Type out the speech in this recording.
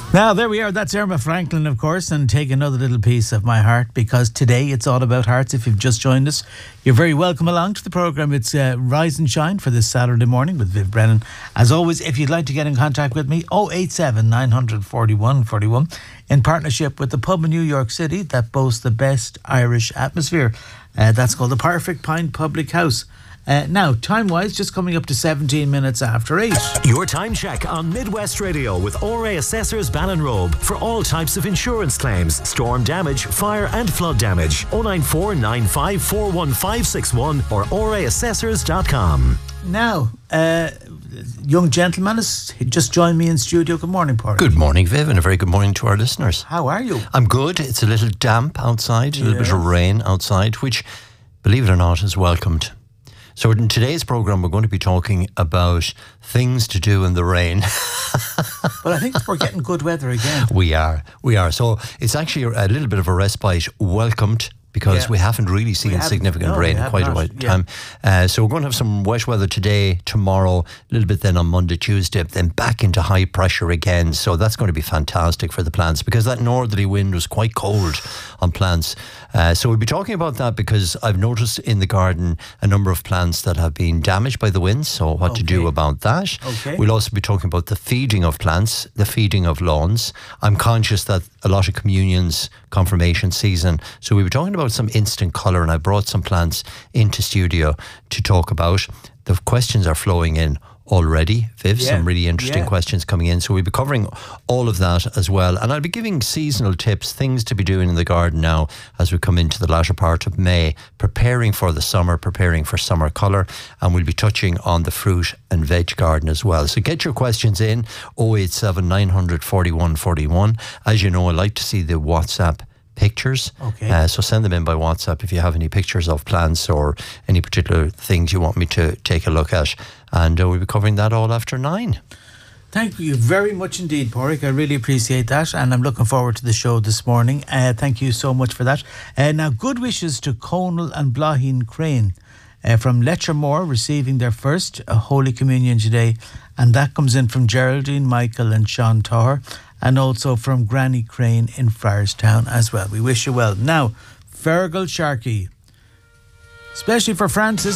Now, there we are. That's Irma Franklin, of course, and take another little piece of my heart, because today it's all about hearts. If you've just joined us, you're very welcome along to the programme. It's Rise and Shine for this Saturday morning with Viv Brennan. As always, if you'd like to get in contact with me, 087 941 41, in partnership with the pub in New York City that boasts the best Irish atmosphere. That's called the Perfect Pint Public House. Now, time-wise, just coming up to 17 minutes after 8. Your time check on Midwest Radio with ORA Assessors Ballinrobe for all types of insurance claims, storm damage, fire and flood damage. 094 9541561 or oraassessors.com. Now, young gentleman has just joined me in studio. Good morning, Paul. Good morning, Viv, and a very good morning to our listeners. How are you? I'm good. It's a little damp outside, a little bit of rain outside, which, believe it or not, is welcomed. So in today's programme, we're going to be talking about things to do in the rain. But I think we're getting good weather again. We are. So it's actually a little bit of a respite welcomed, because we haven't really seen significant rain in quite a while time. So we're going to have some wet weather today, tomorrow, a little bit then on Monday, Tuesday, then back into high pressure again. So that's going to be fantastic for the plants, because that northerly wind was quite cold on plants. So we'll be talking about that, because I've noticed in the garden a number of plants that have been damaged by the winds, so what to do about that. We'll also be talking about the feeding of plants, the feeding of lawns. I'm conscious that a lot of communions, confirmation season, so we'll be talking about some instant colour, and I brought some plants into studio to talk about. The questions are flowing in already, Viv, some really interesting questions coming in, so we'll be covering all of that as well, and I'll be giving seasonal tips, things to be doing in the garden now as we come into the latter part of May, preparing for the summer, preparing for summer colour, and we'll be touching on the fruit and veg garden as well. So get your questions in, 087 941 41. As you know, I like to see the WhatsApp pictures, so send them in by WhatsApp if you have any pictures of plants or any particular things you want me to take a look at, and we'll be covering that all after 9. Thank you very much indeed, Porrick. I really appreciate that, and I'm looking forward to the show this morning. Thank you so much for that. Now, good wishes to Conal and Blahin Crane from Letchermore, receiving their first Holy Communion today, and that comes in from Geraldine, Michael and Sean Toher, and also from Granny Crane in Friarstown as well. We wish you well. Now, Fergal Sharkey, especially for Francis.